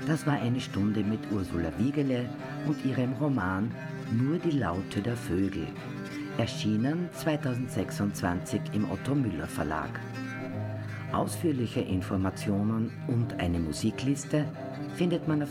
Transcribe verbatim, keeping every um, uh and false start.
Das war eine Stunde mit Ursula Wiegele und ihrem Roman Nur die Laute der Vögel, erschienen zweitausendsechsundzwanzig im Otto Müller Verlag. Ausführliche Informationen und eine Musikliste findet man auf